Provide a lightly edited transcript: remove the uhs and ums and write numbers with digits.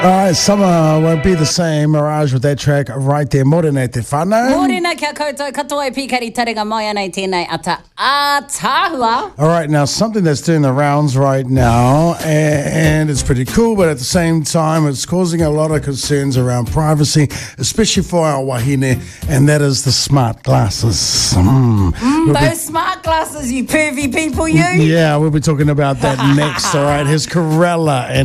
All right, summer won't be the same. Mirage with that track right there. Morena te whānau. Morena kia koutou katoa e pikari taringa mai anei tēnei ata ātāhua. All right, now something that's doing the rounds right now, and it's pretty cool, but at the same time, it's causing a lot of concerns around privacy, especially for our wahine, and that is the smart glasses. Those smart glasses, you pervy people, you. Yeah, we'll be talking about that next. All right, here's Corella and